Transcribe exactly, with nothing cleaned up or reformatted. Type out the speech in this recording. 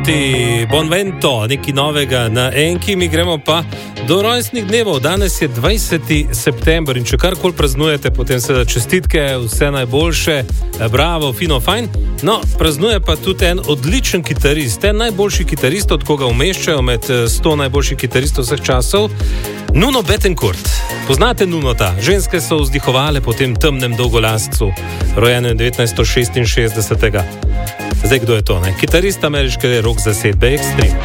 Giovanotti, Bonvento, nekaj novega na enki, mi gremo pa do rojstnih dnevov. Danes je dvajseti september in če karkoli praznujete, potem seveda čestitke, vse najboljše, bravo, fino, fajn. No, praznuje pa tudi en odličen kitarist, en najboljši kitarist, od koga umeščajo med sto najboljših kitaristov vseh časov, Nuno Bettencourt. Poznate Nunota? Ženske so vzdihovale po tem temnem dolgolascu, rojenem devetnajststo šestinšestdeset. Zdaj, kdo je to? Ne? Kitarist ameriške rock zasedbe Extreme.